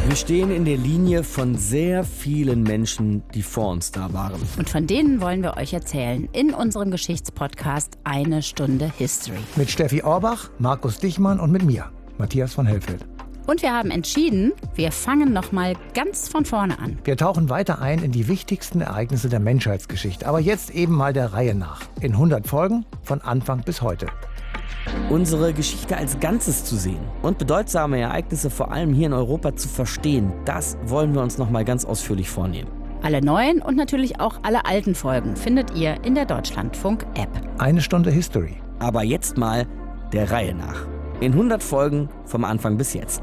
Wir stehen in der Linie von sehr vielen Menschen, die vor uns da waren. Und von denen wollen wir euch erzählen in unserem Geschichtspodcast Eine Stunde History. Mit Steffi Orbach, Markus Dichmann und mit mir, Matthias von Hellfeld. Und wir haben entschieden, wir fangen nochmal ganz von vorne an. Wir tauchen weiter ein in die wichtigsten Ereignisse der Menschheitsgeschichte. Aber jetzt eben mal der Reihe nach. In 100 Folgen, von Anfang bis heute. Unsere Geschichte als Ganzes zu sehen und bedeutsame Ereignisse vor allem hier in Europa zu verstehen, das wollen wir uns nochmal ganz ausführlich vornehmen. Alle neuen und natürlich auch alle alten Folgen findet ihr in der Deutschlandfunk-App. Eine Stunde History. Aber jetzt mal der Reihe nach. In 100 Folgen vom Anfang bis jetzt.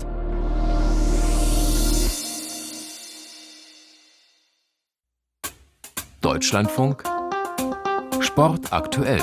Deutschlandfunk Sport aktuell.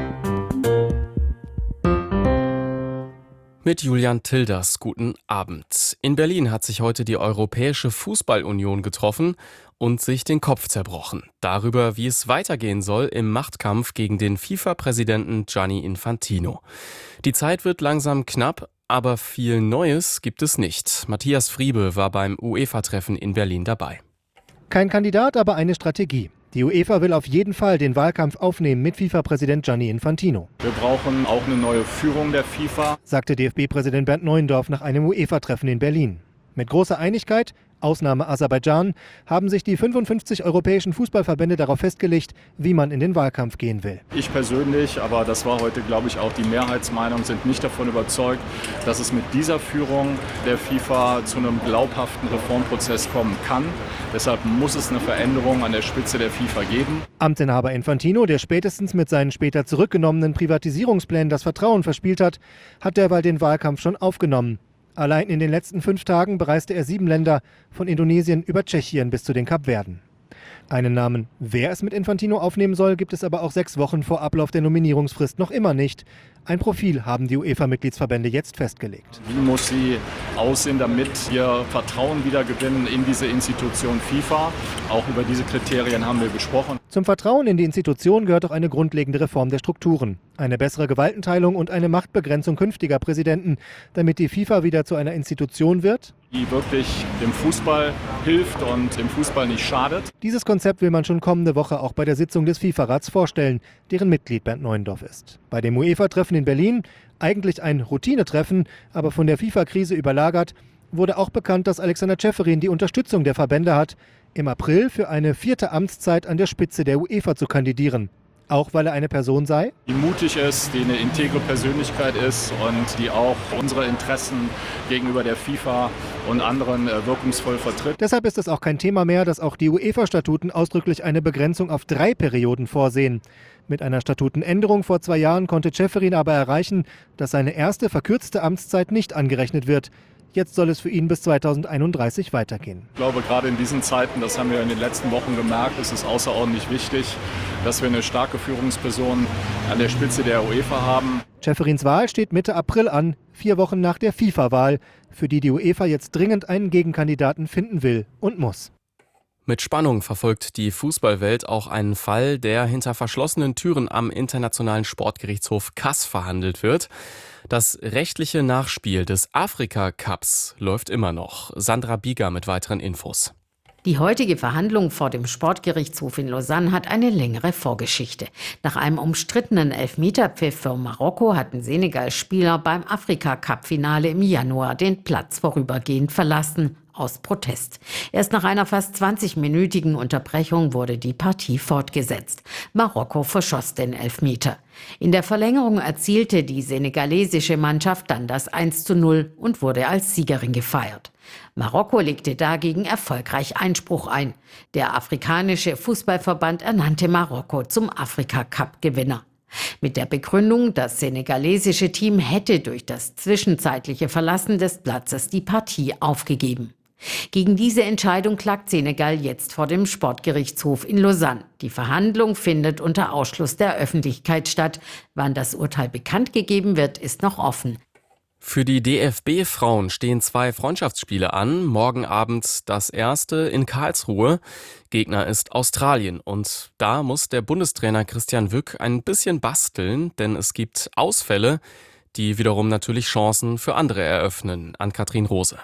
Mit Julian Tilders, guten Abend. In Berlin hat sich heute die Europäische Fußballunion getroffen und sich den Kopf zerbrochen. Darüber, wie es weitergehen soll im Machtkampf gegen den FIFA-Präsidenten Gianni Infantino. Die Zeit wird langsam knapp, aber viel Neues gibt es nicht. Matthias Friebe war beim UEFA-Treffen in Berlin dabei. Kein Kandidat, aber eine Strategie. Die UEFA will auf jeden Fall den Wahlkampf aufnehmen mit FIFA-Präsident Gianni Infantino. Wir brauchen auch eine neue Führung der FIFA, sagte DFB-Präsident Bernd Neuendorf nach einem UEFA-Treffen in Berlin. Mit großer Einigkeit, Ausnahme Aserbaidschan, haben sich die 55 europäischen Fußballverbände darauf festgelegt, wie man in den Wahlkampf gehen will. Ich persönlich, aber das war heute, glaube ich, auch die Mehrheitsmeinung, sind nicht davon überzeugt, dass es mit dieser Führung der FIFA zu einem glaubhaften Reformprozess kommen kann. Deshalb muss es eine Veränderung an der Spitze der FIFA geben. Amtsinhaber Infantino, der spätestens mit seinen später zurückgenommenen Privatisierungsplänen das Vertrauen verspielt hat derweil den Wahlkampf schon aufgenommen. Allein in den letzten 5 Tagen bereiste er 7 Länder, von Indonesien über Tschechien bis zu den Kapverden. Einen Namen, wer es mit Infantino aufnehmen soll, gibt es aber auch 6 Wochen vor Ablauf der Nominierungsfrist noch immer nicht. Ein Profil haben die UEFA-Mitgliedsverbände jetzt festgelegt. Wie muss sie aussehen, damit wir Vertrauen wieder gewinnen in diese Institution FIFA? Auch über diese Kriterien haben wir gesprochen. Zum Vertrauen in die Institution gehört auch eine grundlegende Reform der Strukturen. Eine bessere Gewaltenteilung und eine Machtbegrenzung künftiger Präsidenten, damit die FIFA wieder zu einer Institution wird, die wirklich dem Fußball hilft und dem Fußball nicht schadet. Dieses Konzept will man schon kommende Woche auch bei der Sitzung des FIFA-Rats vorstellen, deren Mitglied Bernd Neuendorf ist. Bei dem UEFA-Treffen in Berlin, eigentlich ein Routinetreffen, aber von der FIFA-Krise überlagert, wurde auch bekannt, dass Alexander Ceferin die Unterstützung der Verbände hat, im April für eine 4. Amtszeit an der Spitze der UEFA zu kandidieren. Auch weil er eine Person sei, die mutig ist, die eine integre Persönlichkeit ist und die auch unsere Interessen gegenüber der FIFA und anderen wirkungsvoll vertritt. Deshalb ist es auch kein Thema mehr, dass auch die UEFA-Statuten ausdrücklich eine Begrenzung auf 3 Perioden vorsehen. Mit einer Statutenänderung vor 2 Jahren konnte Ceferin aber erreichen, dass seine erste verkürzte Amtszeit nicht angerechnet wird. Jetzt soll es für ihn bis 2031 weitergehen. Ich glaube, gerade in diesen Zeiten, das haben wir in den letzten Wochen gemerkt, ist es außerordentlich wichtig, dass wir eine starke Führungsperson an der Spitze der UEFA haben. Ceferins Wahl steht Mitte April an, 4 Wochen nach der FIFA-Wahl, für die die UEFA jetzt dringend einen Gegenkandidaten finden will und muss. Mit Spannung verfolgt die Fußballwelt auch einen Fall, der hinter verschlossenen Türen am Internationalen Sportgerichtshof CAS verhandelt wird. Das rechtliche Nachspiel des Afrika-Cups läuft immer noch. Sandra Bieger mit weiteren Infos. Die heutige Verhandlung vor dem Sportgerichtshof in Lausanne hat eine längere Vorgeschichte. Nach einem umstrittenen Elfmeterpfiff für Marokko hatten Senegal-Spieler beim Afrika-Cup-Finale im Januar den Platz vorübergehend verlassen. Aus Protest. Erst nach einer fast 20-minütigen Unterbrechung wurde die Partie fortgesetzt. Marokko verschoss den Elfmeter. In der Verlängerung erzielte die senegalesische Mannschaft dann das 1:0 und wurde als Siegerin gefeiert. Marokko legte dagegen erfolgreich Einspruch ein. Der afrikanische Fußballverband ernannte Marokko zum Afrika-Cup-Gewinner. Mit der Begründung, das senegalesische Team hätte durch das zwischenzeitliche Verlassen des Platzes die Partie aufgegeben. Gegen diese Entscheidung klagt Senegal jetzt vor dem Sportgerichtshof in Lausanne. Die Verhandlung findet unter Ausschluss der Öffentlichkeit statt. Wann das Urteil bekannt gegeben wird, ist noch offen. Für die DFB-Frauen stehen 2 Freundschaftsspiele an. Morgen Abend das erste in Karlsruhe. Gegner ist Australien. Und da muss der Bundestrainer Christian Wück ein bisschen basteln, denn es gibt Ausfälle, die wiederum natürlich Chancen für andere eröffnen. Ann-Kathrin Rose.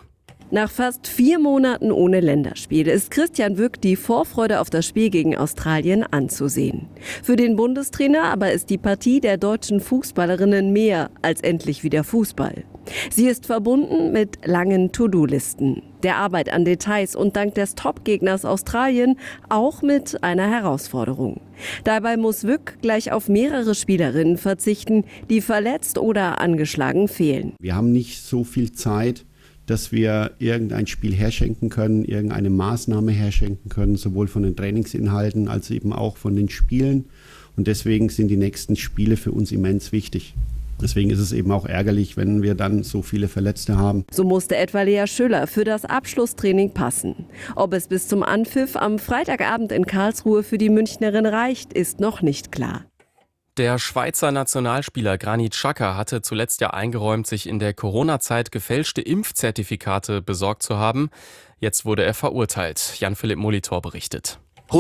Nach fast 4 Monaten ohne Länderspiel ist Christian Wück die Vorfreude auf das Spiel gegen Australien anzusehen. Für den Bundestrainer aber ist die Partie der deutschen Fußballerinnen mehr als endlich wieder Fußball. Sie ist verbunden mit langen To-Do-Listen, der Arbeit an Details und dank des Top-Gegners Australien auch mit einer Herausforderung. Dabei muss Wück gleich auf mehrere Spielerinnen verzichten, die verletzt oder angeschlagen fehlen. Wir haben nicht so viel Zeit, dass wir irgendein Spiel herschenken können, irgendeine Maßnahme herschenken können, sowohl von den Trainingsinhalten als eben auch von den Spielen. Und deswegen sind die nächsten Spiele für uns immens wichtig. Deswegen ist es eben auch ärgerlich, wenn wir dann so viele Verletzte haben. So musste etwa Lea Schüller für das Abschlusstraining passen. Ob es bis zum Anpfiff am Freitagabend in Karlsruhe für die Münchnerin reicht, ist noch nicht klar. Der Schweizer Nationalspieler Granit Xhaka hatte zuletzt ja eingeräumt, sich in der Corona-Zeit gefälschte Impfzertifikate besorgt zu haben. Jetzt wurde er verurteilt. Jan-Philipp Molitor berichtet.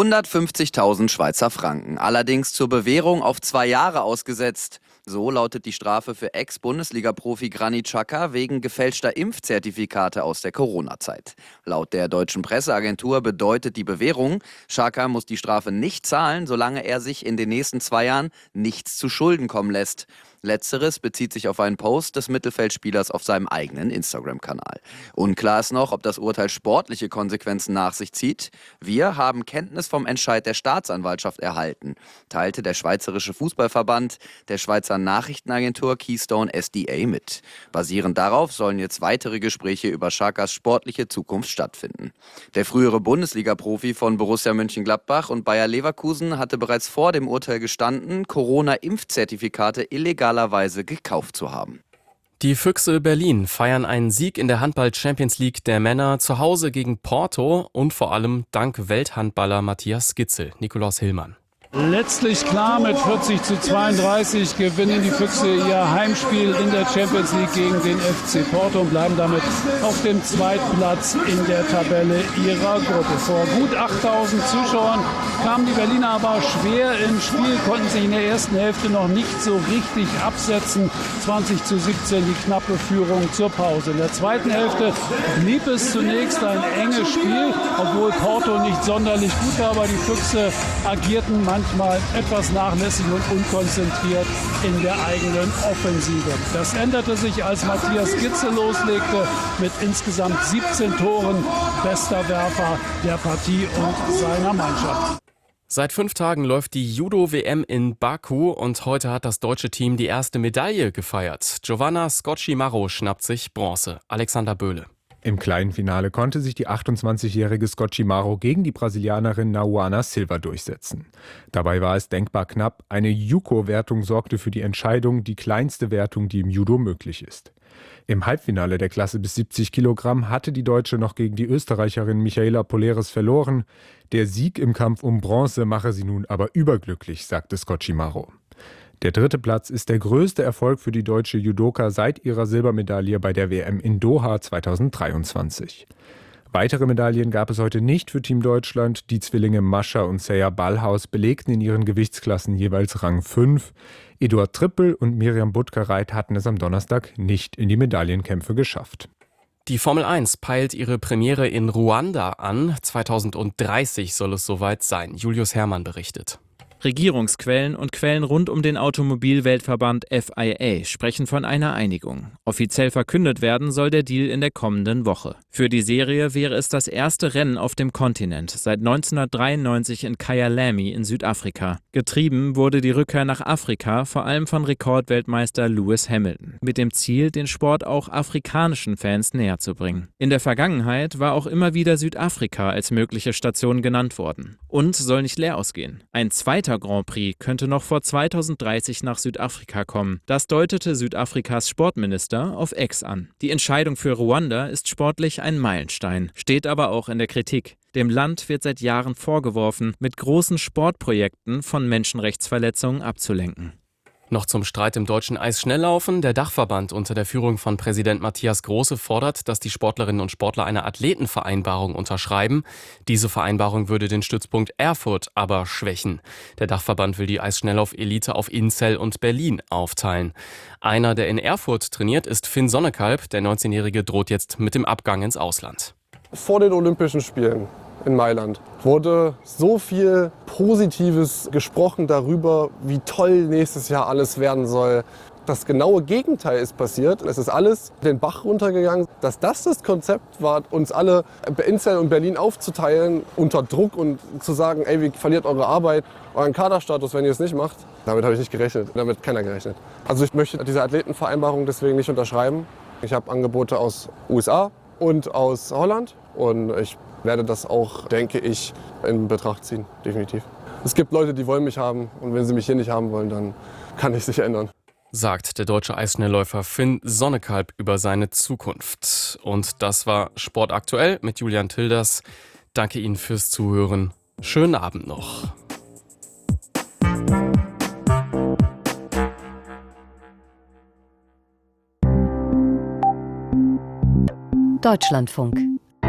150.000 Schweizer Franken, allerdings zur Bewährung auf 2 Jahre ausgesetzt. So lautet die Strafe für Ex-Bundesliga-Profi Granit Xhaka wegen gefälschter Impfzertifikate aus der Corona-Zeit. Laut der deutschen Presseagentur bedeutet die Bewährung, Xhaka muss die Strafe nicht zahlen, solange er sich in den nächsten 2 Jahren nichts zu Schulden kommen lässt. Letzteres bezieht sich auf einen Post des Mittelfeldspielers auf seinem eigenen Instagram-Kanal. Unklar ist noch, ob das Urteil sportliche Konsequenzen nach sich zieht. Wir haben Kenntnis vom Entscheid der Staatsanwaltschaft erhalten, teilte der Schweizerische Fußballverband der Schweizer Nachrichtenagentur Keystone SDA mit. Basierend darauf sollen jetzt weitere Gespräche über Xhakas sportliche Zukunft stattfinden. Der frühere Bundesliga-Profi von Borussia Mönchengladbach und Bayer Leverkusen hatte bereits vor dem Urteil gestanden, Corona-Impfzertifikate illegalerweise gekauft zu haben. Die Füchse Berlin feiern einen Sieg in der Handball-Champions League der Männer zu Hause gegen Porto und vor allem dank Welthandballer Matthias Gitzel. Nikolaus Hillmann. Letztlich klar, mit 40:32 gewinnen die Füchse ihr Heimspiel in der Champions League gegen den FC Porto und bleiben damit auf dem 2. Platz in der Tabelle ihrer Gruppe. Vor gut 8.000 Zuschauern kamen die Berliner aber schwer ins Spiel, konnten sich in der ersten Hälfte noch nicht so richtig absetzen. 20:17 die knappe Führung zur Pause. In der zweiten Hälfte blieb es zunächst ein enges Spiel, obwohl Porto nicht sonderlich gut war, aber die Füchse agierten manchmal etwas nachlässig und unkonzentriert in der eigenen Offensive. Das änderte sich, als Matthias Gitzel loslegte mit insgesamt 17 Toren, bester Werfer der Partie und seiner Mannschaft. Seit 5 Tagen läuft die Judo-WM in Baku und heute hat das deutsche Team die erste Medaille gefeiert. Giovanna Scocchi-Marro schnappt sich Bronze. Alexander Böhle. Im kleinen Finale konnte sich die 28-jährige Scocchi-Marro gegen die Brasilianerin Nauana Silva durchsetzen. Dabei war es denkbar knapp. Eine Juko-Wertung sorgte für die Entscheidung, die kleinste Wertung, die im Judo möglich ist. Im Halbfinale der Klasse bis 70 Kilogramm hatte die Deutsche noch gegen die Österreicherin Michaela Poleres verloren. Der Sieg im Kampf um Bronze mache sie nun aber überglücklich, sagte Scocchi-Marro. Der 3. Platz ist der größte Erfolg für die deutsche Judoka seit ihrer Silbermedaille bei der WM in Doha 2023. Weitere Medaillen gab es heute nicht für Team Deutschland. Die Zwillinge Mascha und Seja Ballhaus belegten in ihren Gewichtsklassen jeweils Rang 5. Eduard Trippel und Miriam Butkereit hatten es am Donnerstag nicht in die Medaillenkämpfe geschafft. Die Formel 1 peilt ihre Premiere in Ruanda an. 2030 soll es soweit sein. Julius Herrmann berichtet. Regierungsquellen und Quellen rund um den Automobilweltverband FIA sprechen von einer Einigung. Offiziell verkündet werden soll der Deal in der kommenden Woche. Für die Serie wäre es das erste Rennen auf dem Kontinent seit 1993 in Kyalami in Südafrika. Getrieben wurde die Rückkehr nach Afrika vor allem von Rekordweltmeister Lewis Hamilton, mit dem Ziel, den Sport auch afrikanischen Fans näher zu bringen. In der Vergangenheit war auch immer wieder Südafrika als mögliche Station genannt worden. Und soll nicht leer ausgehen. Ein zweiter Grand Prix könnte noch vor 2030 nach Südafrika kommen. Das deutete Südafrikas Sportminister auf X an. Die Entscheidung für Ruanda ist sportlich ein Meilenstein, steht aber auch in der Kritik. Dem Land wird seit Jahren vorgeworfen, mit großen Sportprojekten von Menschenrechtsverletzungen abzulenken. Noch zum Streit im deutschen Eisschnelllaufen. Der Dachverband unter der Führung von Präsident Matthias Große fordert, dass die Sportlerinnen und Sportler eine Athletenvereinbarung unterschreiben. Diese Vereinbarung würde den Stützpunkt Erfurt aber schwächen. Der Dachverband will die Eisschnelllauf-Elite auf Inzell und Berlin aufteilen. Einer, der in Erfurt trainiert, ist Finn Sonnekalb. Der 19-Jährige droht jetzt mit dem Abgang ins Ausland. Vor den Olympischen Spielen in Mailand wurde so viel Positives gesprochen darüber, wie toll nächstes Jahr alles werden soll. Das genaue Gegenteil ist passiert. Es ist alles den Bach runtergegangen. Dass das Konzept war, uns alle bei Inzell und Berlin aufzuteilen unter Druck und zu sagen, ey, ihr verliert eure Arbeit, euren Kaderstatus, wenn ihr es nicht macht. Damit habe ich nicht gerechnet. Damit hat keiner gerechnet. Also ich möchte diese Athletenvereinbarung deswegen nicht unterschreiben. Ich habe Angebote aus USA und aus Holland und ich werde das auch, denke ich, in Betracht ziehen, definitiv. Es gibt Leute, die wollen mich haben und wenn sie mich hier nicht haben wollen, dann kann ich sich ändern. Sagt der deutsche Eisschnellläufer Finn Sonnekalb über seine Zukunft. Und das war Sport aktuell mit Julian Tilders. Danke Ihnen fürs Zuhören. Schönen Abend noch. Deutschlandfunk.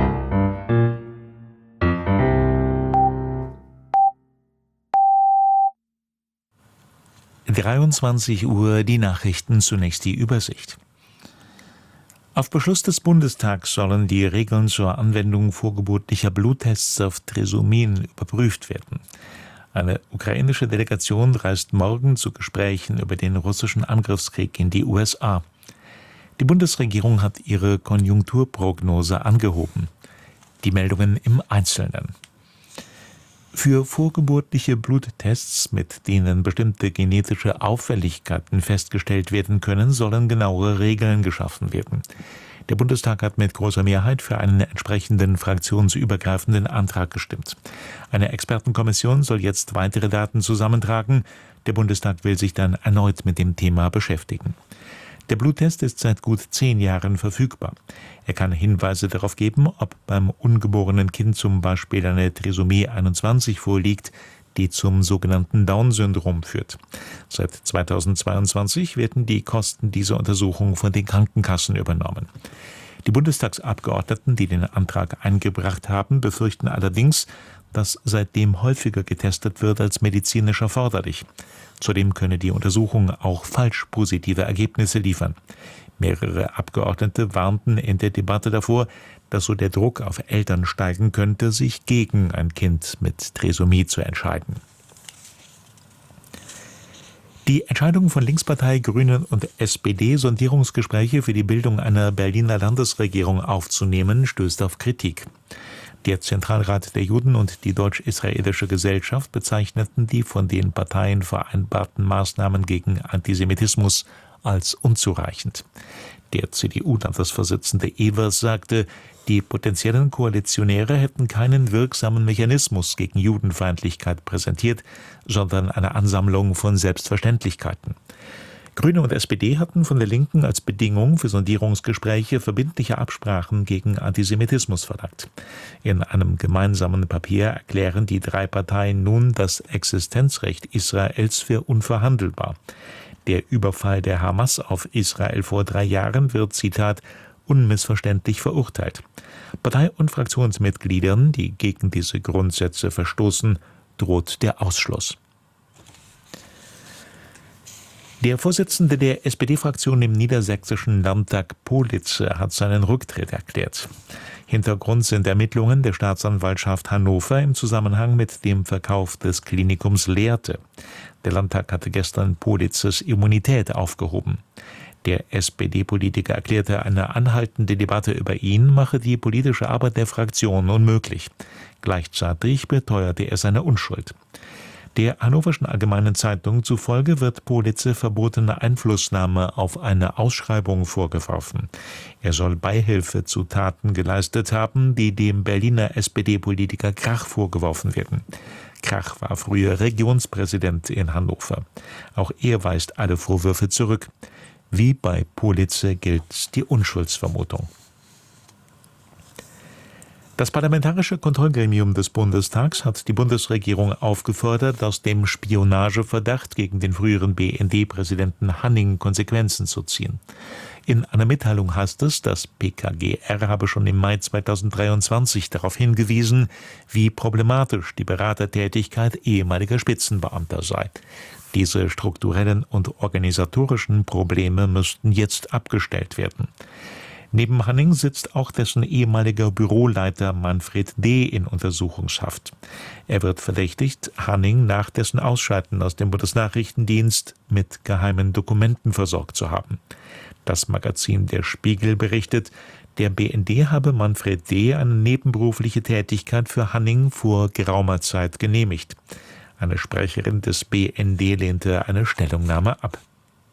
(23 Uhr) die Nachrichten, zunächst die Übersicht. Auf Beschluss des Bundestags sollen die Regeln zur Anwendung vorgeburtlicher Bluttests auf Trisomien überprüft werden. Eine ukrainische Delegation reist morgen zu Gesprächen über den russischen Angriffskrieg in die USA. Die Bundesregierung hat ihre Konjunkturprognose angehoben. Die Meldungen im Einzelnen. Für vorgeburtliche Bluttests, mit denen bestimmte genetische Auffälligkeiten festgestellt werden können, sollen genauere Regeln geschaffen werden. Der Bundestag hat mit großer Mehrheit für einen entsprechenden fraktionsübergreifenden Antrag gestimmt. Eine Expertenkommission soll jetzt weitere Daten zusammentragen. Der Bundestag will sich dann erneut mit dem Thema beschäftigen. Der Bluttest ist seit gut 10 Jahren verfügbar. Er kann Hinweise darauf geben, ob beim ungeborenen Kind zum Beispiel eine Trisomie 21 vorliegt, die zum sogenannten Down-Syndrom führt. Seit 2022 werden die Kosten dieser Untersuchung von den Krankenkassen übernommen. Die Bundestagsabgeordneten, die den Antrag eingebracht haben, befürchten allerdings, dass seitdem häufiger getestet wird als medizinisch erforderlich. Zudem könne die Untersuchung auch falsch positive Ergebnisse liefern. Mehrere Abgeordnete warnten in der Debatte davor, dass so der Druck auf Eltern steigen könnte, sich gegen ein Kind mit Trisomie zu entscheiden. Die Entscheidung von Linkspartei, Grünen und SPD, Sondierungsgespräche für die Bildung einer Berliner Landesregierung aufzunehmen, stößt auf Kritik. Der Zentralrat der Juden und die Deutsch-Israelische Gesellschaft bezeichneten die von den Parteien vereinbarten Maßnahmen gegen Antisemitismus als unzureichend. Der CDU-Landesvorsitzende Evers sagte, die potenziellen Koalitionäre hätten keinen wirksamen Mechanismus gegen Judenfeindlichkeit präsentiert, sondern eine Ansammlung von Selbstverständlichkeiten. Grüne und SPD hatten von der Linken als Bedingung für Sondierungsgespräche verbindliche Absprachen gegen Antisemitismus verlangt. In einem gemeinsamen Papier erklären die 3 Parteien nun das Existenzrecht Israels für unverhandelbar. Der Überfall der Hamas auf Israel vor 3 Jahren wird, Zitat, unmissverständlich verurteilt. Partei- und Fraktionsmitgliedern, die gegen diese Grundsätze verstoßen, droht der Ausschluss. Der Vorsitzende der SPD-Fraktion im Niedersächsischen Landtag, Politzer, hat seinen Rücktritt erklärt. Hintergrund sind Ermittlungen der Staatsanwaltschaft Hannover im Zusammenhang mit dem Verkauf des Klinikums Lehrte. Der Landtag hatte gestern Politzers Immunität aufgehoben. Der SPD-Politiker erklärte, eine anhaltende Debatte über ihn mache die politische Arbeit der Fraktion unmöglich. Gleichzeitig beteuerte er seine Unschuld. Der Hannoverschen Allgemeinen Zeitung zufolge wird Politzer verbotene Einflussnahme auf eine Ausschreibung vorgeworfen. Er soll Beihilfe zu Taten geleistet haben, die dem Berliner SPD-Politiker Krach vorgeworfen werden. Krach war früher Regionspräsident in Hannover. Auch er weist alle Vorwürfe zurück. Wie bei Politzer gilt die Unschuldsvermutung. Das Parlamentarische Kontrollgremium des Bundestags hat die Bundesregierung aufgefordert, aus dem Spionageverdacht gegen den früheren BND-Präsidenten Hanning Konsequenzen zu ziehen. In einer Mitteilung heißt es, das BKGR habe schon im Mai 2023 darauf hingewiesen, wie problematisch die Beratertätigkeit ehemaliger Spitzenbeamter sei. Diese strukturellen und organisatorischen Probleme müssten jetzt abgestellt werden. Neben Hanning sitzt auch dessen ehemaliger Büroleiter Manfred D. in Untersuchungshaft. Er wird verdächtigt, Hanning nach dessen Ausscheiden aus dem Bundesnachrichtendienst mit geheimen Dokumenten versorgt zu haben. Das Magazin Der Spiegel berichtet, der BND habe Manfred D. eine nebenberufliche Tätigkeit für Hanning vor geraumer Zeit genehmigt. Eine Sprecherin des BND lehnte eine Stellungnahme ab.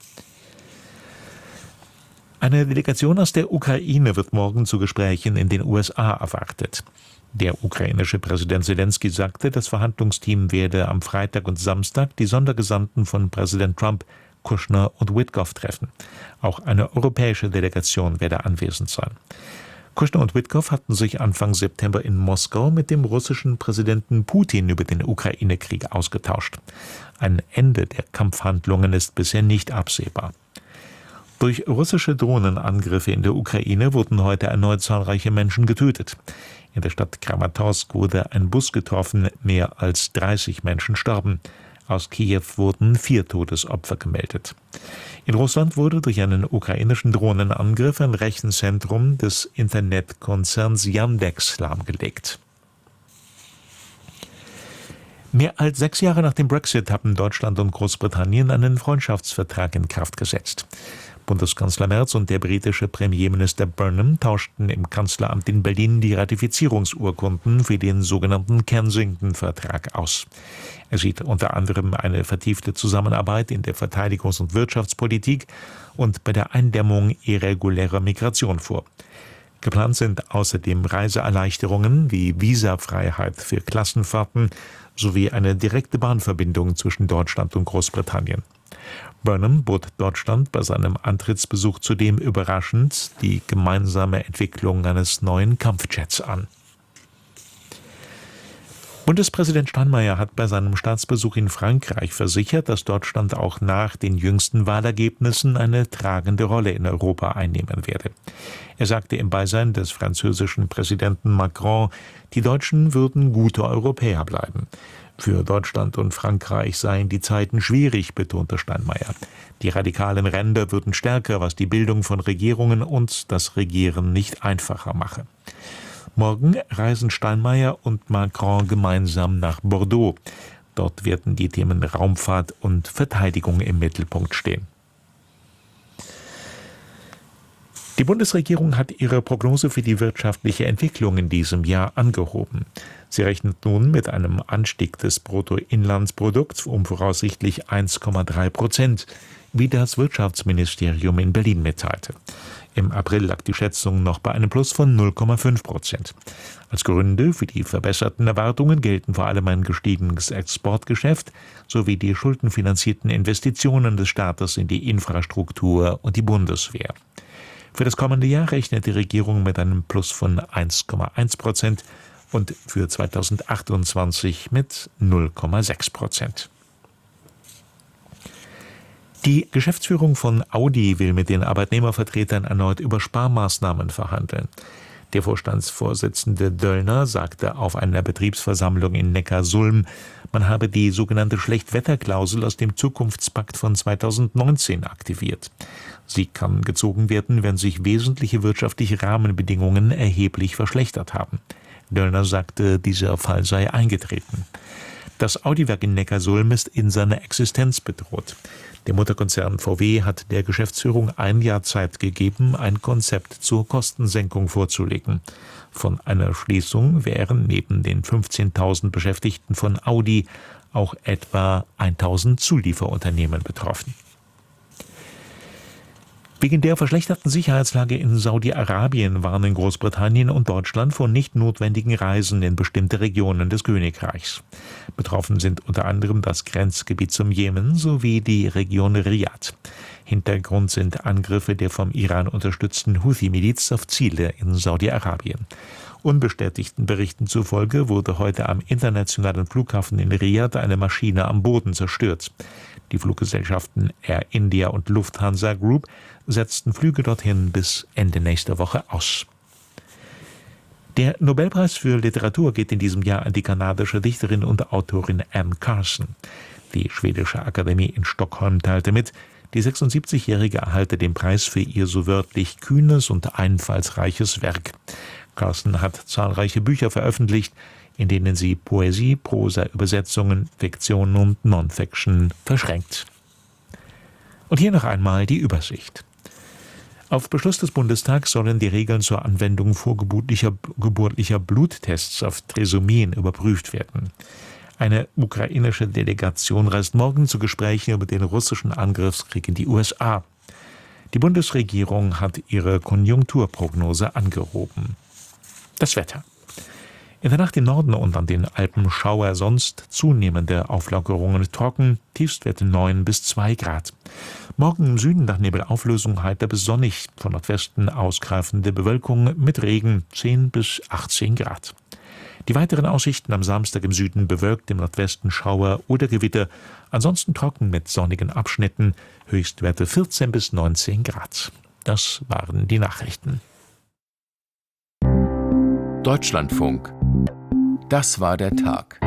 Eine Delegation aus der Ukraine wird morgen zu Gesprächen in den USA erwartet. Der ukrainische Präsident Zelensky sagte, das Verhandlungsteam werde am Freitag und Samstag die Sondergesandten von Präsident Trump, Kushner und Witkoff treffen. Auch eine europäische Delegation werde anwesend sein. Kushner und Witkoff hatten sich Anfang September in Moskau mit dem russischen Präsidenten Putin über den Ukraine-Krieg ausgetauscht. Ein Ende der Kampfhandlungen ist bisher nicht absehbar. Durch russische Drohnenangriffe in der Ukraine wurden heute erneut zahlreiche Menschen getötet. In der Stadt Kramatorsk wurde ein Bus getroffen, mehr als 30 Menschen starben. Aus Kiew wurden 4 Todesopfer gemeldet. In Russland wurde durch einen ukrainischen Drohnenangriff ein Rechenzentrum des Internetkonzerns Yandex lahmgelegt. Mehr als 6 Jahre nach dem Brexit haben Deutschland und Großbritannien einen Freundschaftsvertrag in Kraft gesetzt. Bundeskanzler Merz und der britische Premierminister Burnham tauschten im Kanzleramt in Berlin die Ratifizierungsurkunden für den sogenannten Kensington-Vertrag aus. Er sieht unter anderem eine vertiefte Zusammenarbeit in der Verteidigungs- und Wirtschaftspolitik und bei der Eindämmung irregulärer Migration vor. Geplant sind außerdem Reiseerleichterungen wie Visafreiheit für Klassenfahrten sowie eine direkte Bahnverbindung zwischen Deutschland und Großbritannien. Burnham bot Deutschland bei seinem Antrittsbesuch zudem überraschend die gemeinsame Entwicklung eines neuen Kampfjets an. Bundespräsident Steinmeier hat bei seinem Staatsbesuch in Frankreich versichert, dass Deutschland auch nach den jüngsten Wahlergebnissen eine tragende Rolle in Europa einnehmen werde. Er sagte im Beisein des französischen Präsidenten Macron, die Deutschen würden gute Europäer bleiben. Für Deutschland und Frankreich seien die Zeiten schwierig, betonte Steinmeier. Die radikalen Ränder würden stärker, was die Bildung von Regierungen und das Regieren nicht einfacher mache. Morgen reisen Steinmeier und Macron gemeinsam nach Bordeaux. Dort werden die Themen Raumfahrt und Verteidigung im Mittelpunkt stehen. Die Bundesregierung hat ihre Prognose für die wirtschaftliche Entwicklung in diesem Jahr angehoben. Sie rechnet nun mit einem Anstieg des Bruttoinlandsprodukts um voraussichtlich 1,3%, wie das Wirtschaftsministerium in Berlin mitteilte. Im April lag die Schätzung noch bei einem Plus von 0,5%. Als Gründe für die verbesserten Erwartungen gelten vor allem ein gestiegenes Exportgeschäft sowie die schuldenfinanzierten Investitionen des Staates in die Infrastruktur und die Bundeswehr. Für das kommende Jahr rechnet die Regierung mit einem Plus von 1,1% und für 2028 mit 0,6%. Die Geschäftsführung von Audi will mit den Arbeitnehmervertretern erneut über Sparmaßnahmen verhandeln. Der Vorstandsvorsitzende Döllner sagte auf einer Betriebsversammlung in Neckarsulm, man habe die sogenannte Schlechtwetterklausel aus dem Zukunftspakt von 2019 aktiviert. Sie kann gezogen werden, wenn sich wesentliche wirtschaftliche Rahmenbedingungen erheblich verschlechtert haben. Döllner sagte, dieser Fall sei eingetreten. Das Audi-Werk in Neckarsulm ist in seiner Existenz bedroht. Der Mutterkonzern VW hat der Geschäftsführung 1 Jahr Zeit gegeben, ein Konzept zur Kostensenkung vorzulegen. Von einer Schließung wären neben den 15.000 Beschäftigten von Audi auch etwa 1.000 Zulieferunternehmen betroffen. Wegen der verschlechterten Sicherheitslage in Saudi-Arabien warnen Großbritannien und Deutschland vor nicht notwendigen Reisen in bestimmte Regionen des Königreichs. Betroffen sind unter anderem das Grenzgebiet zum Jemen sowie die Region Riad. Hintergrund sind Angriffe der vom Iran unterstützten Houthi-Miliz auf Ziele in Saudi-Arabien. Unbestätigten Berichten zufolge wurde heute am internationalen Flughafen in Riyadh eine Maschine am Boden zerstört. Die Fluggesellschaften Air India und Lufthansa Group setzten Flüge dorthin bis Ende nächster Woche aus. Der Nobelpreis für Literatur geht in diesem Jahr an die kanadische Dichterin und Autorin Anne Carson. Die schwedische Akademie in Stockholm teilte mit, die 76-Jährige erhalte den Preis für ihr so wörtlich kühnes und einfallsreiches Werk. Carson hat zahlreiche Bücher veröffentlicht, in denen sie Poesie, Prosa, Übersetzungen, Fiktion und Non-Fiction verschränkt. Und hier noch einmal die Übersicht. Auf Beschluss des Bundestags sollen die Regeln zur Anwendung vorgeburtlicher Bluttests auf Trisomien überprüft werden. Eine ukrainische Delegation reist morgen zu Gesprächen über den russischen Angriffskrieg in die USA. Die Bundesregierung hat ihre Konjunkturprognose angehoben. Das Wetter. In der Nacht im Norden und an den Alpen Schauer, sonst zunehmende Auflockerungen trocken, Tiefstwerte 9 bis 2 Grad. Morgen im Süden nach Nebelauflösung heiter bis sonnig, von Nordwesten ausgreifende Bewölkung mit Regen 10 bis 18 Grad. Die weiteren Aussichten am Samstag im Süden bewölkt, im Nordwesten Schauer oder Gewitter, ansonsten trocken mit sonnigen Abschnitten, Höchstwerte 14 bis 19 Grad. Das waren die Nachrichten. Deutschlandfunk. Das war der Tag.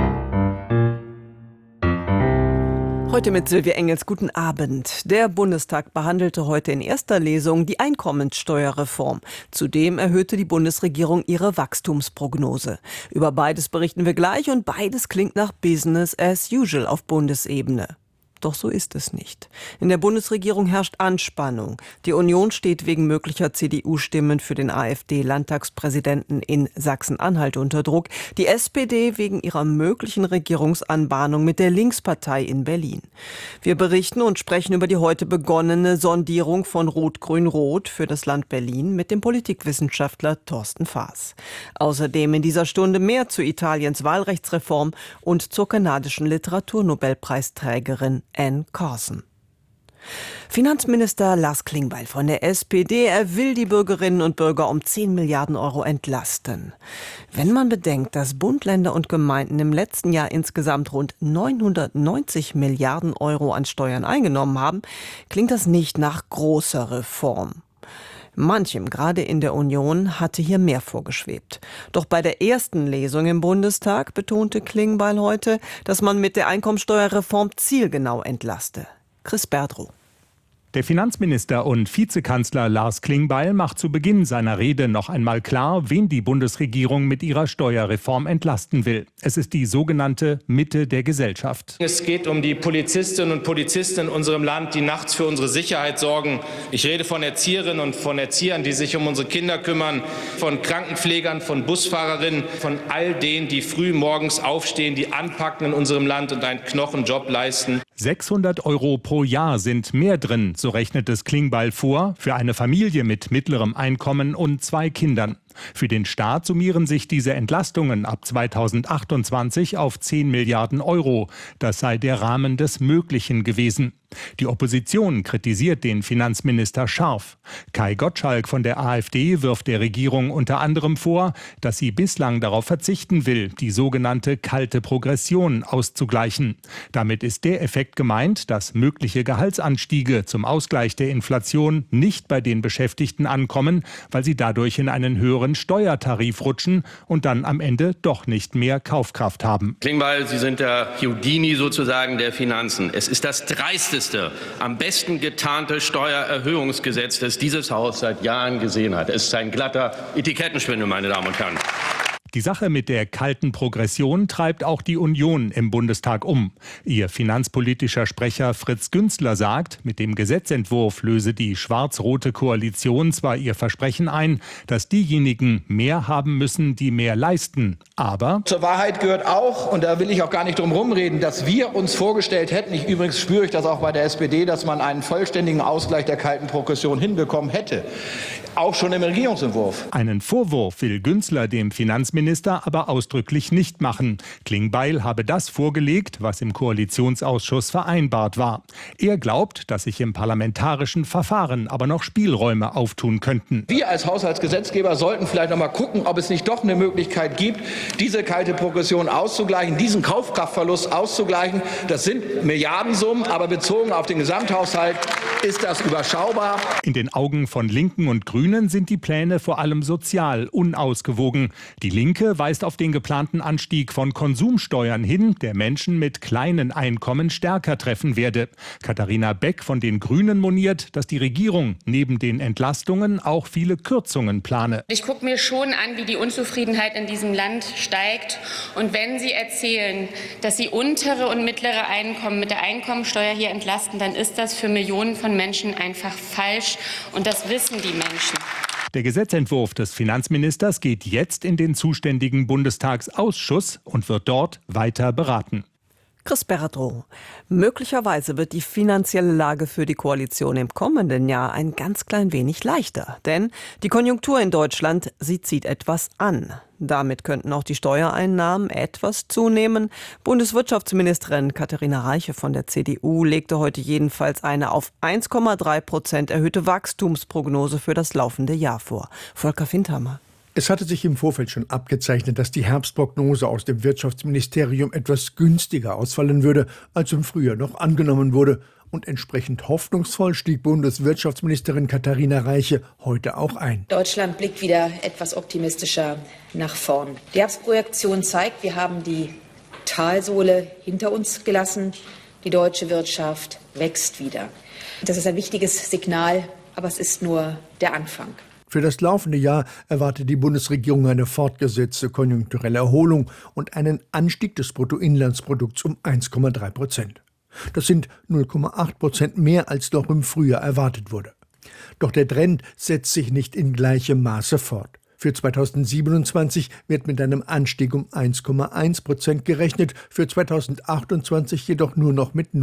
Heute mit Silvia Engels, guten Abend. Der Bundestag behandelte heute in erster Lesung die Einkommenssteuerreform. Zudem erhöhte die Bundesregierung ihre Wachstumsprognose. Über beides berichten wir gleich und beides klingt nach Business as usual auf Bundesebene. Doch so ist es nicht. In der Bundesregierung herrscht Anspannung. Die Union steht wegen möglicher CDU-Stimmen für den AfD-Landtagspräsidenten in Sachsen-Anhalt unter Druck. Die SPD wegen ihrer möglichen Regierungsanbahnung mit der Linkspartei in Berlin. Wir berichten und sprechen über die heute begonnene Sondierung von Rot-Grün-Rot für das Land Berlin mit dem Politikwissenschaftler Thorsten Faas. Außerdem in dieser Stunde mehr zu Italiens Wahlrechtsreform und zur kanadischen Literaturnobelpreisträgerin Anne Carson. Finanzminister Lars Klingbeil von der SPD, er will die Bürgerinnen und Bürger um 10 Milliarden Euro entlasten. Wenn man bedenkt, dass Bund, Länder und Gemeinden im letzten Jahr insgesamt rund 990 Milliarden Euro an Steuern eingenommen haben, klingt das nicht nach großer Reform. Manchem, gerade in der Union, hatte hier mehr vorgeschwebt. Doch bei der ersten Lesung im Bundestag betonte Klingbeil heute, dass man mit der Einkommensteuerreform zielgenau entlaste. Chris Berdrow. Der Finanzminister und Vizekanzler Lars Klingbeil macht zu Beginn seiner Rede noch einmal klar, wen die Bundesregierung mit ihrer Steuerreform entlasten will. Es ist die sogenannte Mitte der Gesellschaft. Es geht um die Polizistinnen und Polizisten in unserem Land, die nachts für unsere Sicherheit sorgen. Ich rede von Erzieherinnen und von Erziehern, die sich um unsere Kinder kümmern, von Krankenpflegern, von Busfahrerinnen, von all denen, die früh morgens aufstehen, die anpacken in unserem Land und einen Knochenjob leisten. 600 Euro pro Jahr sind mehr drin, so rechnet es Klingbeil vor, für eine Familie mit mittlerem Einkommen und 2 Kindern. Für den Staat summieren sich diese Entlastungen ab 2028 auf 10 Milliarden Euro. Das sei der Rahmen des Möglichen gewesen. Die Opposition kritisiert den Finanzminister scharf. Kai Gottschalk von der AfD wirft der Regierung unter anderem vor, dass sie bislang darauf verzichten will, die sogenannte kalte Progression auszugleichen. Damit ist der Effekt gemeint, dass mögliche Gehaltsanstiege zum Ausgleich der Inflation nicht bei den Beschäftigten ankommen, weil sie dadurch in einen höheren Steuertarif rutschen und dann am Ende doch nicht mehr Kaufkraft haben. Klingbeil, Sie sind der Houdini sozusagen der Finanzen. Es ist das dreisteste, am besten getarnte Steuererhöhungsgesetz, das dieses Haus seit Jahren gesehen hat. Es ist ein glatter Etikettenschwindel, meine Damen und Herren. Die Sache mit der kalten Progression treibt auch die Union im Bundestag um. Ihr finanzpolitischer Sprecher Fritz Günzler sagt, mit dem Gesetzentwurf löse die schwarz-rote Koalition zwar ihr Versprechen ein, dass diejenigen mehr haben müssen, die mehr leisten. Aber zur Wahrheit gehört auch, und da will ich auch gar nicht drum rumreden, dass wir uns vorgestellt hätten, übrigens spüre ich das auch bei der SPD, dass man einen vollständigen Ausgleich der kalten Progression hinbekommen hätte. Auch schon im Regierungsentwurf. Einen Vorwurf will Günzler dem Finanzminister Finanzminister aber ausdrücklich nicht machen. Klingbeil habe das vorgelegt, was im Koalitionsausschuss vereinbart war. Er glaubt, dass sich im parlamentarischen Verfahren aber noch Spielräume auftun könnten. Wir als Haushaltsgesetzgeber sollten vielleicht noch mal gucken, ob es nicht doch eine Möglichkeit gibt, diese kalte Progression auszugleichen, diesen Kaufkraftverlust auszugleichen. Das sind Milliardensummen, aber bezogen auf den Gesamthaushalt ist das überschaubar. In den Augen von Linken und Grünen sind die Pläne vor allem sozial unausgewogen. Die Linke weist auf den geplanten Anstieg von Konsumsteuern hin, der Menschen mit kleinen Einkommen stärker treffen werde. Katharina Beck von den Grünen moniert, dass die Regierung neben den Entlastungen auch viele Kürzungen plane. Ich gucke mir schon an, wie die Unzufriedenheit in diesem Land steigt. Und wenn Sie erzählen, dass Sie untere und mittlere Einkommen mit der Einkommensteuer hier entlasten, dann ist das für Millionen von Menschen einfach falsch. Und das wissen die Menschen. Der Gesetzentwurf des Finanzministers geht jetzt in den zuständigen Bundestagsausschuss und wird dort weiter beraten. Chris Berradrow. Möglicherweise wird die finanzielle Lage für die Koalition im kommenden Jahr ein ganz klein wenig leichter. Denn die Konjunktur in Deutschland, sie zieht etwas an. Damit könnten auch die Steuereinnahmen etwas zunehmen. Bundeswirtschaftsministerin Katharina Reiche von der CDU legte heute jedenfalls eine auf 1,3% erhöhte Wachstumsprognose für das laufende Jahr vor. Volker Findhammer. Es hatte sich im Vorfeld schon abgezeichnet, dass die Herbstprognose aus dem Wirtschaftsministerium etwas günstiger ausfallen würde, als im Frühjahr noch angenommen wurde. Und entsprechend hoffnungsvoll stieg Bundeswirtschaftsministerin Katharina Reiche heute auch ein. Deutschland blickt wieder etwas optimistischer nach vorn. Die Herbstprojektion zeigt, wir haben die Talsohle hinter uns gelassen. Die deutsche Wirtschaft wächst wieder. Das ist ein wichtiges Signal, aber es ist nur der Anfang. Für das laufende Jahr erwartet die Bundesregierung eine fortgesetzte konjunkturelle Erholung und einen Anstieg des Bruttoinlandsprodukts um 1,3%. Das sind 0,8% mehr, als noch im Frühjahr erwartet wurde. Doch der Trend setzt sich nicht in gleichem Maße fort. Für 2027 wird mit einem Anstieg um 1,1% gerechnet, für 2028 jedoch nur noch mit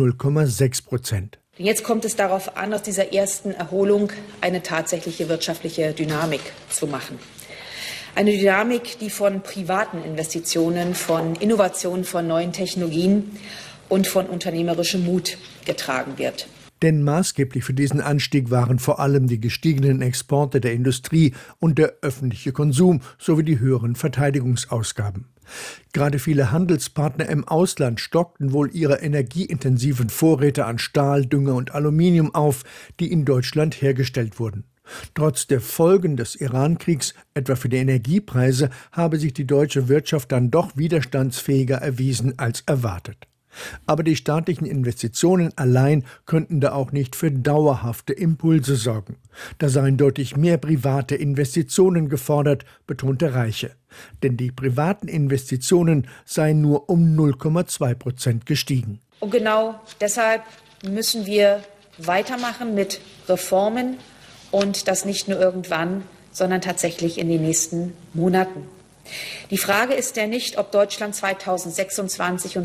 0,6%. Jetzt kommt es darauf an, aus dieser ersten Erholung eine tatsächliche wirtschaftliche Dynamik zu machen. Eine Dynamik, die von privaten Investitionen, von Innovationen, von neuen Technologien und von unternehmerischem Mut getragen wird. Denn maßgeblich für diesen Anstieg waren vor allem die gestiegenen Exporte der Industrie und der öffentliche Konsum sowie die höheren Verteidigungsausgaben. Gerade viele Handelspartner im Ausland stockten wohl ihre energieintensiven Vorräte an Stahl, Dünger und Aluminium auf, die in Deutschland hergestellt wurden. Trotz der Folgen des Iran-Kriegs, etwa für die Energiepreise, habe sich die deutsche Wirtschaft dann doch widerstandsfähiger erwiesen als erwartet. Aber die staatlichen Investitionen allein könnten da auch nicht für dauerhafte Impulse sorgen. Da seien deutlich mehr private Investitionen gefordert, betonte Reiche. Denn die privaten Investitionen seien nur um 0,2% gestiegen. Und genau deshalb müssen wir weitermachen mit Reformen und das nicht nur irgendwann, sondern tatsächlich in den nächsten Monaten. Die Frage ist ja nicht, ob Deutschland 2026 und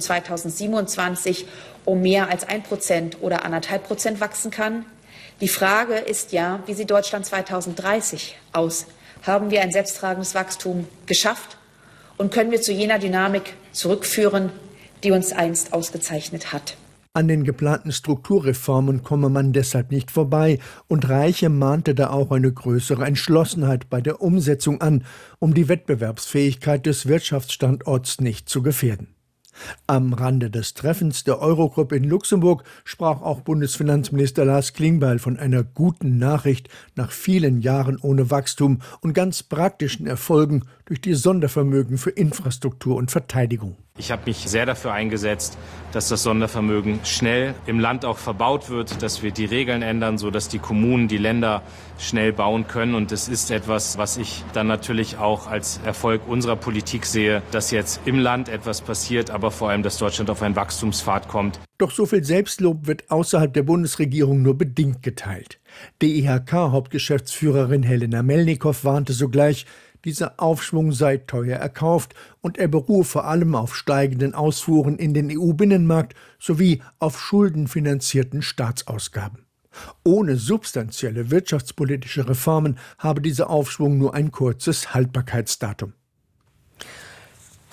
2027 um mehr als 1% oder 1,5% wachsen kann. Die Frage ist ja, wie sieht Deutschland 2030 aus? Haben wir ein selbsttragendes Wachstum geschafft und können wir zu jener Dynamik zurückführen, die uns einst ausgezeichnet hat? An den geplanten Strukturreformen komme man deshalb nicht vorbei und Reiche mahnte da auch eine größere Entschlossenheit bei der Umsetzung an, um die Wettbewerbsfähigkeit des Wirtschaftsstandorts nicht zu gefährden. Am Rande des Treffens der Eurogruppe in Luxemburg sprach auch Bundesfinanzminister Lars Klingbeil von einer guten Nachricht nach vielen Jahren ohne Wachstum und ganz praktischen Erfolgen durch die Sondervermögen für Infrastruktur und Verteidigung. Ich habe mich sehr dafür eingesetzt, dass das Sondervermögen schnell im Land auch verbaut wird, dass wir die Regeln ändern, sodass die Kommunen, die Länder schnell bauen können. Und das ist etwas, was ich dann natürlich auch als Erfolg unserer Politik sehe, dass jetzt im Land etwas passiert, aber vor allem, dass Deutschland auf einen Wachstumspfad kommt. Doch so viel Selbstlob wird außerhalb der Bundesregierung nur bedingt geteilt. DIHK-Hauptgeschäftsführerin Helena Melnikow warnte sogleich, dieser Aufschwung sei teuer erkauft und er beruhe vor allem auf steigenden Ausfuhren in den EU-Binnenmarkt sowie auf schuldenfinanzierten Staatsausgaben. Ohne substanzielle wirtschaftspolitische Reformen habe dieser Aufschwung nur ein kurzes Haltbarkeitsdatum.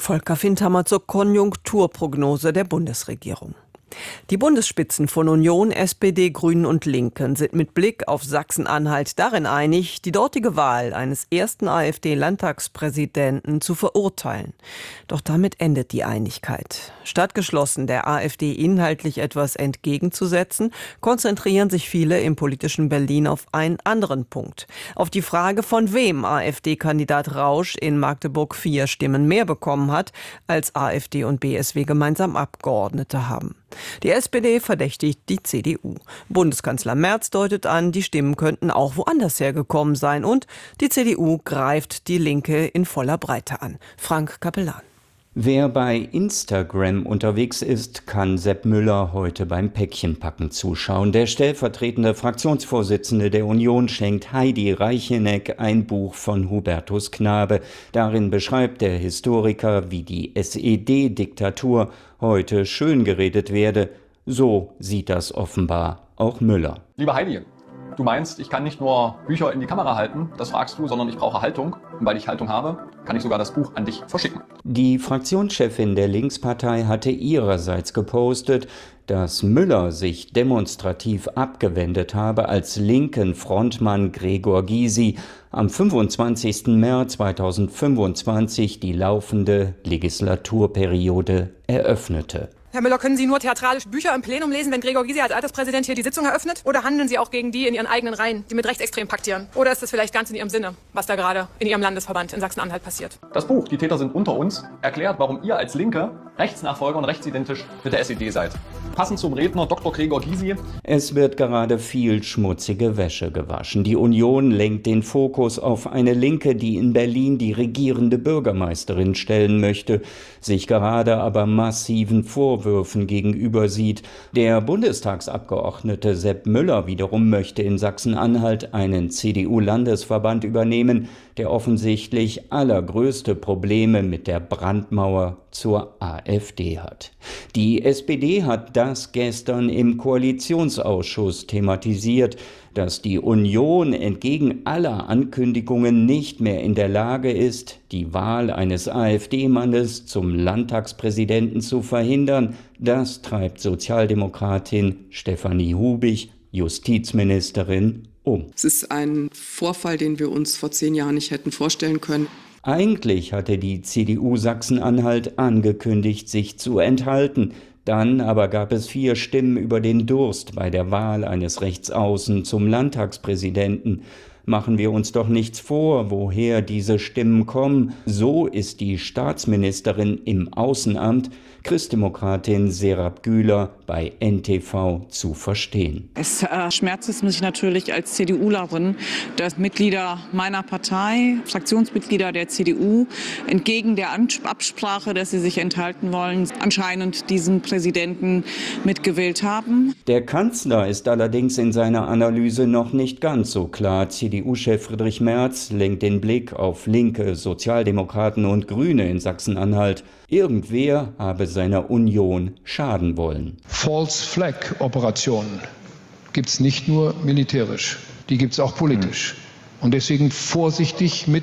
Volker Findhammer zur Konjunkturprognose der Bundesregierung. Die Bundesspitzen von Union, SPD, Grünen und Linken sind mit Blick auf Sachsen-Anhalt darin einig, die dortige Wahl eines ersten AfD-Landtagspräsidenten zu verurteilen. Doch damit endet die Einigkeit. Statt geschlossen der AfD inhaltlich etwas entgegenzusetzen, konzentrieren sich viele im politischen Berlin auf einen anderen Punkt. Auf die Frage, von wem AfD-Kandidat Rausch in Magdeburg 4 Stimmen mehr bekommen hat, als AfD und BSW gemeinsam Abgeordnete haben. Die SPD verdächtigt die CDU. Bundeskanzler Merz deutet an, die Stimmen könnten auch woanders hergekommen sein. Und die CDU greift die Linke in voller Breite an. Frank Capellan. Wer bei Instagram unterwegs ist, kann Sepp Müller heute beim Päckchenpacken zuschauen. Der stellvertretende Fraktionsvorsitzende der Union schenkt Heidi Reicheneck ein Buch von Hubertus Knabe. Darin beschreibt der Historiker, wie die SED-Diktatur heute schön geredet werde. So sieht das offenbar auch Müller. Liebe Heidi, du meinst, ich kann nicht nur Bücher in die Kamera halten, das fragst du, sondern ich brauche Haltung. Und weil ich Haltung habe, kann ich sogar das Buch an dich verschicken. Die Fraktionschefin der Linkspartei hatte ihrerseits gepostet, dass Müller sich demonstrativ abgewendet habe, als linken Frontmann Gregor Gysi am 25. März 2025 die laufende Legislaturperiode eröffnete. Herr Müller, können Sie nur theatralisch Bücher im Plenum lesen, wenn Gregor Gysi als Alterspräsident hier die Sitzung eröffnet? Oder handeln Sie auch gegen die in Ihren eigenen Reihen, die mit Rechtsextremen paktieren? Oder ist das vielleicht ganz in Ihrem Sinne, was da gerade in Ihrem Landesverband in Sachsen-Anhalt passiert? Das Buch »Die Täter sind unter uns« erklärt, warum ihr als Linke Rechtsnachfolger und rechtsidentisch mit der SED seid. Passend zum Redner Dr. Gregor Gysi. Es wird gerade viel schmutzige Wäsche gewaschen. Die Union lenkt den Fokus auf eine Linke, die in Berlin die regierende Bürgermeisterin stellen möchte, sich gerade aber massiven Vorwürfen gegenüber sieht. Der Bundestagsabgeordnete Sepp Müller wiederum möchte in Sachsen-Anhalt einen CDU-Landesverband übernehmen, der offensichtlich allergrößte Probleme mit der Brandmauer zur AfD hat. Die SPD hat das gestern im Koalitionsausschuss thematisiert, dass die Union entgegen aller Ankündigungen nicht mehr in der Lage ist, die Wahl eines AfD-Mannes zum Landtagspräsidenten zu verhindern. Das treibt Sozialdemokratin Stefanie Hubig, Justizministerin, um. Es ist ein Vorfall, den wir uns vor 10 Jahren nicht hätten vorstellen können. Eigentlich hatte die CDU Sachsen-Anhalt angekündigt, sich zu enthalten. Dann aber gab es 4 Stimmen über den Durst bei der Wahl eines Rechtsaußen zum Landtagspräsidenten. Machen wir uns doch nichts vor, woher diese Stimmen kommen. So ist die Staatsministerin im Außenamt, Christdemokratin Serap Güler, bei NTV zu verstehen. Es schmerzt es mich natürlich als CDUlerin, dass Mitglieder meiner Partei, Fraktionsmitglieder der CDU, entgegen der Absprache, dass sie sich enthalten wollen, anscheinend diesen Präsidenten mitgewählt haben. Der Kanzler ist allerdings in seiner Analyse noch nicht ganz so klar. CDU-Chef Friedrich Merz lenkt den Blick auf Linke, Sozialdemokraten und Grüne in Sachsen-Anhalt. Irgendwer habe seiner Union schaden wollen. False-Flag-Operationen gibt es nicht nur militärisch, die gibt es auch politisch. Und deswegen vorsichtig mit